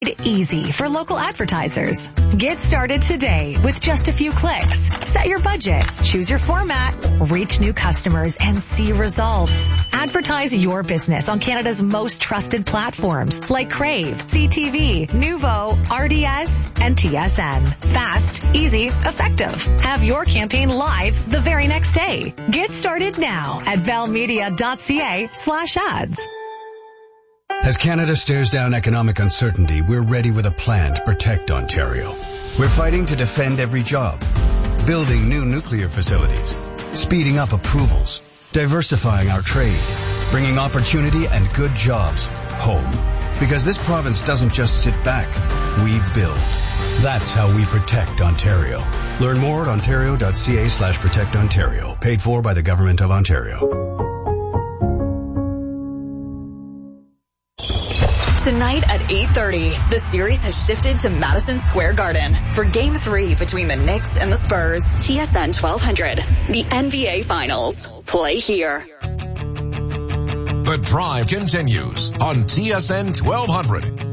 Easy for local advertisers. Get started today with just a few clicks. Set your budget, choose your format, reach new customers, and see results. Advertise your business on Canada's most trusted platforms like Crave, CTV, Nuvo, RDS, and TSN. Fast, easy, effective. Have your campaign live the very next day. Get started now at bellmedia.ca/ads. As Canada stares down economic uncertainty, we're ready with a plan to protect Ontario. We're fighting to defend every job, building new nuclear facilities, speeding up approvals, diversifying our trade, bringing opportunity and good jobs home. Because this province doesn't just sit back, we build. That's how we protect Ontario. Learn more at ontario.ca/protectontario. Paid for by the Government of Ontario. Tonight at 8:30, the series has shifted to Madison Square Garden for Game 3 between the Knicks and the Spurs. TSN 1200, the NBA Finals. Play here. The drive continues on TSN 1200.